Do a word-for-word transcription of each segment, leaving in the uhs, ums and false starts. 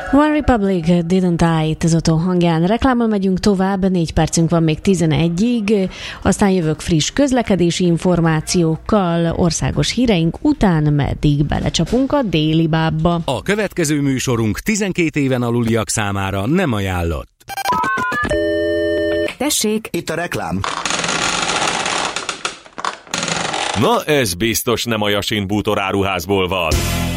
One Republic, Didn't I, Tezotó hangján. Reklámmal megyünk tovább, négy percünk van még tizenegyig, aztán jövök friss közlekedési információkkal, országos híreink után meddig belecsapunk a déli bábba. A következő műsorunk tizenkét éven aluliak számára nem ajánlott. Tessék! Itt a reklám. Na, ez biztos nem a Yasin bútoráruházból van.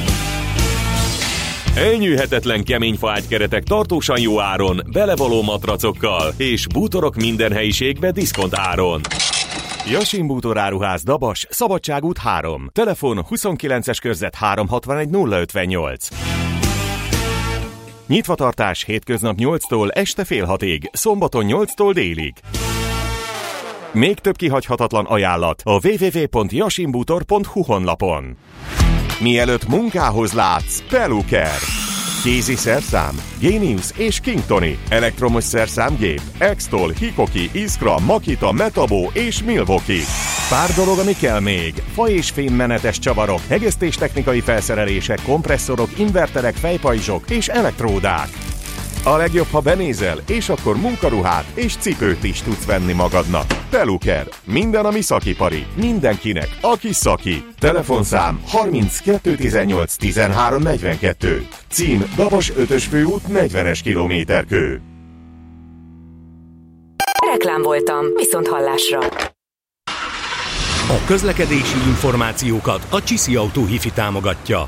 Elnyűhetetlen keményfa ágykeretek tartósan jó áron, belevaló matracokkal és bútorok minden helyiségbe diszkont áron. Yasin bútoráruház, Dabas, Szabadságút három. Telefon huszonkilences körzet háromszázhatvanegy nulla ötvennyolc. Nyitvatartás hétköznap nyolctól este fél hatig, szombaton nyolctól délig. Még több kihagyhatatlan ajánlat a double-u double-u double-u pont yasin bútor pont hu honlapon. Mielőtt munkához látsz, Peluker. Kézi szerszám, Genius és Kingtoni. Elektromos szerszámgép, Extol, Hikoki, Iskra, Makita, Metabo és Milwaukee. Pár dolog, ami kell még. Fa és fémmenetes csavarok, hegesztéstechnikai felszerelések, kompresszorok, inverterek, fejpajzsok és elektródák. A legjobb, ha benézel, és akkor munkaruhát és cipőt is tudsz venni magadnak. Peluker. Minden, ami szakipari. Mindenkinek, aki szaki. Telefonszám harminckettő tizennyolc tizenhárom negyvenkettő. Cím Dabas ötös főút negyvenes kilométerkő. Reklám voltam, viszont hallásra. A közlekedési információkat a Csiszi Autó Hifi támogatja.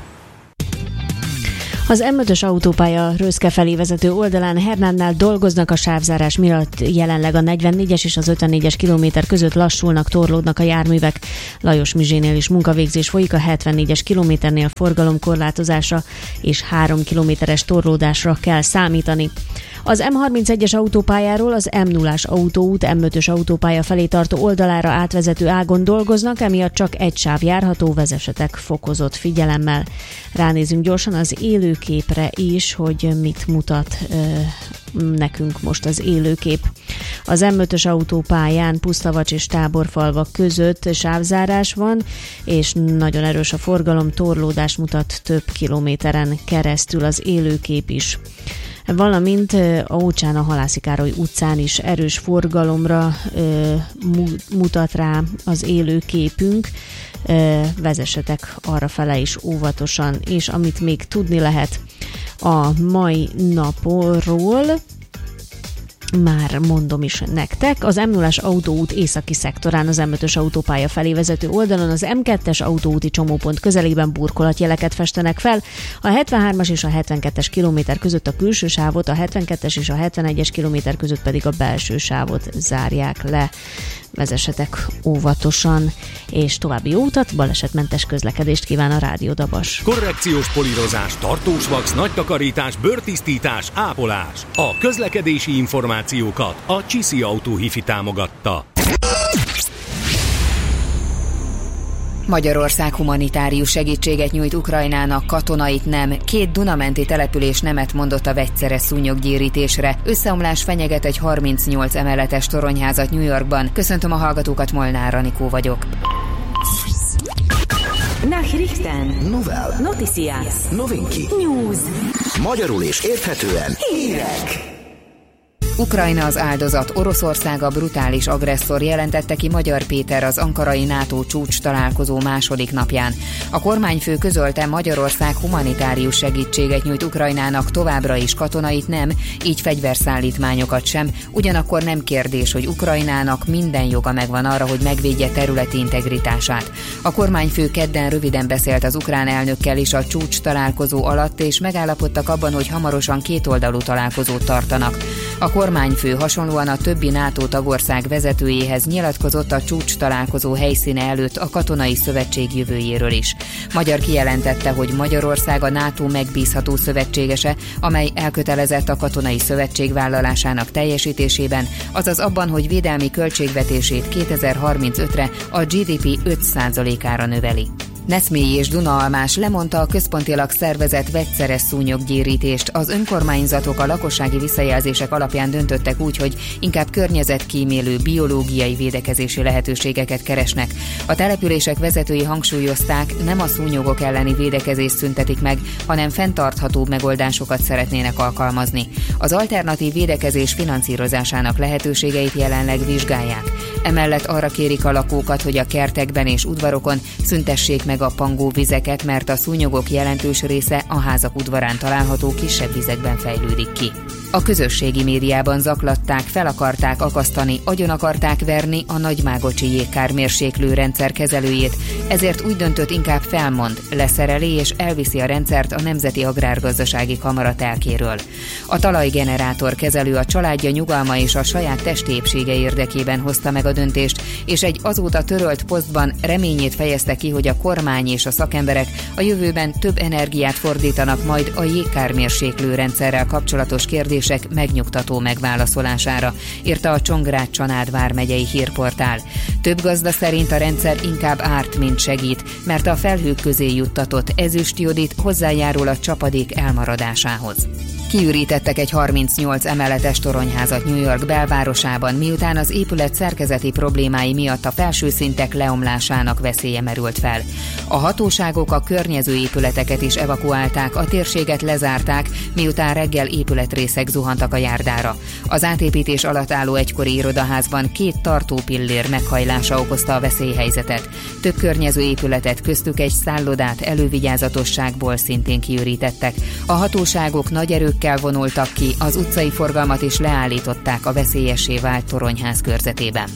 Az M ötös autópálya Röszke felé vezető oldalán Hernánnál dolgoznak, a sávzárás miatt jelenleg a negyvennégyes és az ötvennégyes kilométer között lassulnak, torlódnak a járművek. Lajos Mizsénél is munkavégzés folyik, a hetvennégyes kilométernél forgalomkorlátozásra és három kilométeres torlódásra kell számítani. Az M harmincegyes autópályáról az M nullás autóút M ötös autópálya felé tartó oldalára átvezető ágon dolgoznak, emiatt csak egy sáv járható, vezessetek fokozott figyelemmel. Ránézünk gyorsan az élőképre is, hogy mit mutat ö, nekünk most az élőkép. Az M ötös autópályán Pusztavacs és Táborfalvak között sávzárás van, és nagyon erős a forgalom, torlódás mutat több kilométeren keresztül az élőkép is. Valamint a Ócsán a Halászi Károly utcán is erős forgalomra ö, mutat rá az élő képünk. Ö, vezessetek arrafele is óvatosan, és amit még tudni lehet a mai napról, már mondom is nektek, az M nullás autóút északi szektorán az M ötös autópálya felé vezető oldalon az M kettes autóúti csomópont közelében burkolatjeleket festenek fel, a hetvenhármas és a hetvenkettes kilométer között a külső sávot, a hetvenkettes és a hetvenegyes kilométer között pedig a belső sávot zárják le. Vezessetek óvatosan, és további jó utat, balesetmentes közlekedést kíván a Rádió Dabas. Korrekciós polírozás, tartós vax, nagy takarítás, bőrtisztítás, ápolás. A közlekedési információkat a Csiszi Autó Hifi támogatta. Magyarország humanitárius segítséget nyújt Ukrajnának, katonait nem. Két dunamenti település nemet mondott a vegyszeres szúnyoggyérítésre. Összeomlás fenyeget egy harmincnyolc emeletes toronyházat New Yorkban. Köszöntöm a hallgatókat, Molnár Anikó vagyok. Nachrichten. Novel. Noticias. Novinki. News. Magyarul és érthetően. Hírek. Ukrajna az áldozat, Oroszország a brutális agresszor, jelentette ki Magyar Péter az ankarai NATO csúcs találkozó második napján. A kormányfő közölte, Magyarország humanitárius segítséget nyújt Ukrajnának, továbbra is katonait nem, így fegyverszállítmányokat sem, ugyanakkor nem kérdés, hogy Ukrajnának minden joga megvan arra, hogy megvédje területi integritását. A kormányfő kedden röviden beszélt az ukrán elnökkel is a csúcs találkozó alatt, és megállapodtak abban, hogy hamarosan kétoldalú találkozót tartanak. A kormányfő hasonlóan a többi NATO tagország vezetőjéhez nyilatkozott a csúcs találkozó helyszíne előtt a katonai szövetség jövőjéről is. Magyar kijelentette, hogy Magyarország a NATO megbízható szövetségese, amely elkötelezett a katonai szövetség vállalásának teljesítésében, azaz abban, hogy védelmi költségvetését kétezer-harmincötre a gé dé pé öt százalékára növeli. Neszmélyi és Dunaalmás lemondta a központilag szervezett vegyszeres szúnyoggyérítést. Az önkormányzatok a lakossági visszajelzések alapján döntöttek úgy, hogy inkább környezetkímélő biológiai védekezési lehetőségeket keresnek. A települések vezetői hangsúlyozták, nem a szúnyogok elleni védekezést szüntetik meg, hanem fenntarthatóbb megoldásokat szeretnének alkalmazni. Az alternatív védekezés finanszírozásának lehetőségeit jelenleg vizsgálják. Emellett arra kérik a lakókat, hogy a kertekben és udvarokon szüntessék meg a pangóvizeket, mert a szúnyogok jelentős része a házak udvarán található kisebb vizekben fejlődik ki. A közösségi médiában zaklatták, fel akarták akasztani, agyon akarták verni a nagymágocsi jégkármérséklő rendszer kezelőjét, ezért úgy döntött, inkább felmond, leszereli és elviszi a rendszert a Nemzeti Agrárgazdasági Kamara telkéről. A talajgenerátor kezelő a családja nyugalma és a saját testi épsége érdekében hozta meg a döntést, és egy azóta törölt posztban reményét fejezte ki, hogy a kormány és a szakemberek a jövőben több energiát fordítanak majd a jégkármérséklő rendszerrel kapcsolatos kérdés megnyugtató megválaszolására, írta a Csongrád-Csanád vármegyei hírportál. Több gazda szerint a rendszer inkább árt, mint segít, mert a felhők közé juttatott ezüstjodid hozzájárul a csapadék elmaradásához. Kiürítettek egy harmincnyolc emeletes toronyházat New York belvárosában, miután az épület szerkezeti problémái miatt a felső szintek leomlásának veszélye merült fel. A hatóságok a környező épületeket is evakuálták, a térséget lezárták, miután reggel épületrészek zuhantak a járdára. Az átépítés alatt álló egykori irodaházban két tartópillér meghajlása okozta a veszélyhelyzetet. Több környező épületet, köztük egy szállodát elővigyázatosságból szintén kiürítettek. A hatóságok nagy erőkkel vonultak ki, az utcai forgalmat is leállították a veszélyessé vált toronyház körzetében.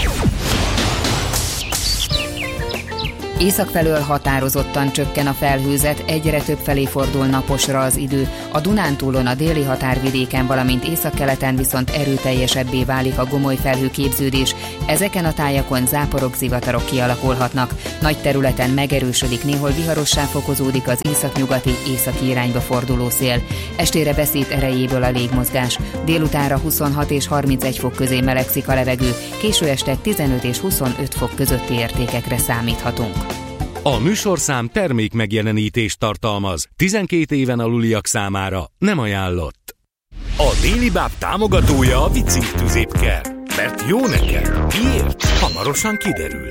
Észak felől határozottan csökken a felhőzet, egyre több felé fordul naposra az idő. A Dunántúlon, a déli határvidéken, valamint északkeleten viszont erőteljesebbé válik a gomoly felhőképződés. Ezeken a tájakon záporok, zivatarok kialakulhatnak. Nagy területen megerősödik, néhol viharossá fokozódik az északnyugati, északi irányba forduló szél. Estére veszít erejéből a légmozgás. Délutánra huszonhat és harmincegy fok közé melegszik a levegő, késő este tizenöt és huszonöt fok közötti értékekre számíthatunk. A műsorszám termék megjelenítést tartalmaz. tizenkét éven aluliak számára nem ajánlott. A Déli Báb támogatója a Vicink tüzépker. Mert jó neked. Miért? Hamarosan kiderül.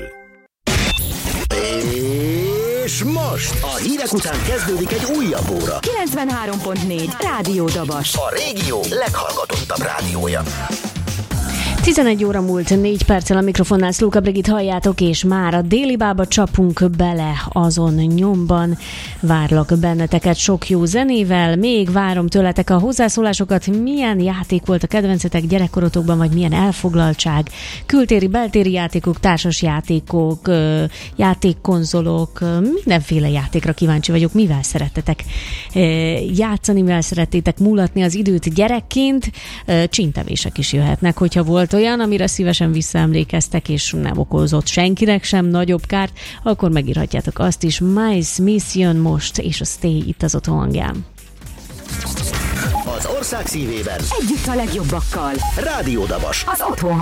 És most a hírek után kezdődik egy újabb óra. kilencvenhárom pont négy Rádió Dabas. A régió leghallgatottabb rádiója. tizenegy óra múlt négy perccel, a mikrofonnál Szlóka Brigit halljátok, és már a Déli Bába csapunk bele azon nyomban. Várlak benneteket sok jó zenével, még várom tőletek a hozzászólásokat, milyen játék volt a kedvencetek gyerekkorotokban, vagy milyen elfoglaltság, kültéri, beltéri játékok, társas játékok, játékkonzolok, mindenféle játékra kíváncsi vagyok, mivel szerettetek játszani, mivel szerettétek múlatni az időt gyerekként, csintevések is jöhetnek, hogyha volt olyan, amire szívesen visszaemlékeztek, és nem okozott senkinek sem nagyobb kárt, akkor megírhatjátok azt is. Miles Mission most, és a Stay itt az otthon hangján. Az ország szívében Együtt a legjobbakkal. Rádió Dabas. Az otthon